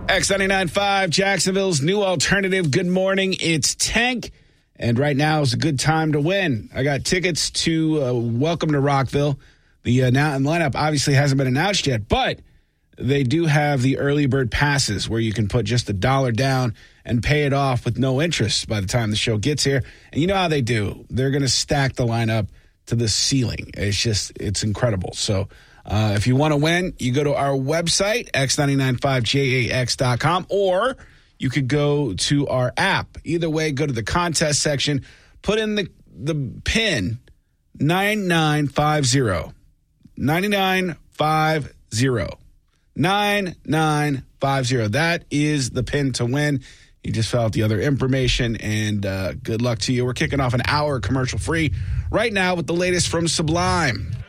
X99.5, Jacksonville's new alternative. Good morning. It's Tank. And right now is a good time to win. I got tickets to Welcome to Rockville. The lineup obviously hasn't been announced yet, but they do have the early bird passes where you can put just $1 down and pay it off with no interest by the time the show gets here. And you know how they do. They're going to stack the lineup to the ceiling. It's incredible. So if you want to win, you go to our website, x995jax.com, or you could go to our app. Either way, go to the contest section, put in the pin 9950. 9950. 9950. That is the pin to win. You just fill out the other information, and good luck to you. We're kicking off an hour commercial free right now with the latest from Sublime.